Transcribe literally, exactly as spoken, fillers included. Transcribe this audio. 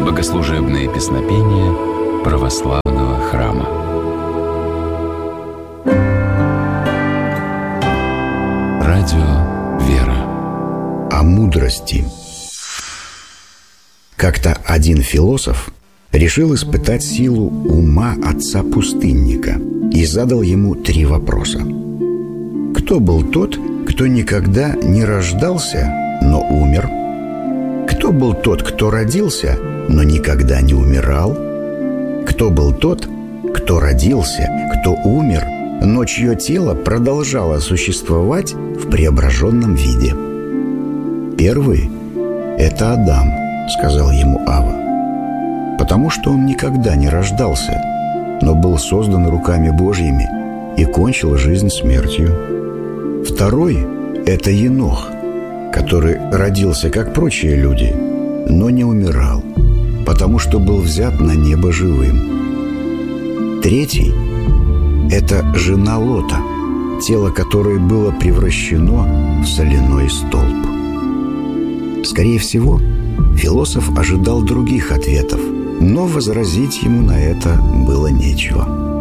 Богослужебные песнопения православного храма. Радио «Вера». О мудрости. Как-то один философ решил испытать силу ума отца-пустынника и задал ему три вопроса. Кто был тот, кто никогда не рождался, но умер? Кто был тот, кто родился, но никогда не умирал? Кто был тот, кто родился, кто умер, но чье тело продолжало существовать в преображенном виде? Первый – это Адам, сказал ему Авва, потому что он никогда не рождался, но был создан руками Божьими и кончил жизнь смертью. Второй – это Енох, который родился, как прочие люди, но не умирал, потому что был взят на небо живым. Третий – это жена Лота, тело которой было превращено в соляной столб. Скорее всего, философ ожидал других ответов, но возразить ему на это было нечего.